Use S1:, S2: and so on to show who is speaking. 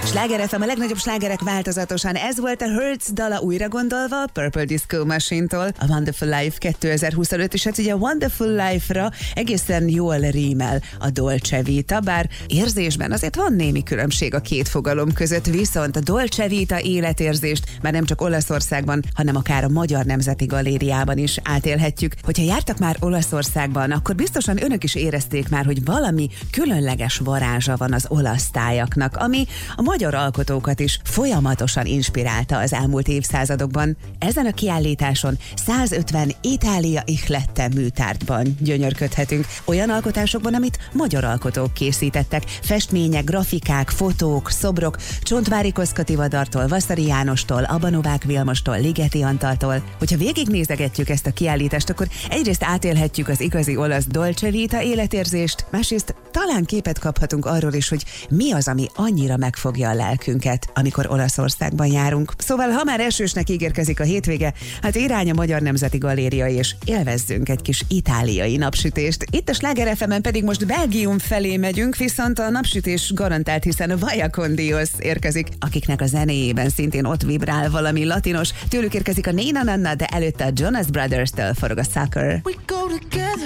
S1: Sláger FM, a legnagyobb slágerek változatosan. Ez volt a Hurts dala újra gondolva a Purple Disco Machine-tól. A Wonderful Life 2025, és hát ugye a Wonderful Life-ra egészen jól rímel a Dolce Vita, bár érzésben azért van némi különbség a két fogalom között, viszont a Dolce Vita életérzést már nem csak Olaszországban, hanem akár a Magyar Nemzeti Galériában is átélhetjük. Hogyha jártak már Olaszországban, akkor biztosan önök is érezték már, hogy valami különleges varázsa van az olasz tájaknak, ami a magyar alkotókat is folyamatosan inspirálta az elmúlt évszázadokban. Ezen a kiállításon 150 Itália Ihlette műtárgyban gyönyörködhetünk, olyan alkotásokban, amit magyar alkotók készítettek, festmények, grafikák, fotók, szobrok, Csontvári Koszkoti Vadartól, Vaszary Jánostól, Abanovák Vilmostól, Ligeti Antaltól. Hogyha végignézegetjük ezt a kiállítást, akkor egyrészt átélhetjük az igazi olasz Dolce Vita életérzést, másrészt talán képet kaphatunk arról is, hogy mi az, ami annyira megfogja a lelkünket, amikor Olaszországban járunk. Szóval, ha már esősnek ígérkezik a hétvége, hát irány a Magyar Nemzeti Galéria, és élvezzünk egy kis itáliai napsütést. Itt a Sláger FM-en pedig most Belgium felé megyünk, viszont a napsütés garantált, hiszen a Vaya con Dios érkezik, akiknek a zenéjében szintén ott vibrál valami latinos. Tőlük érkezik a Nina Nanna, de előtte a Jonas Brothers-től forog a Sucker.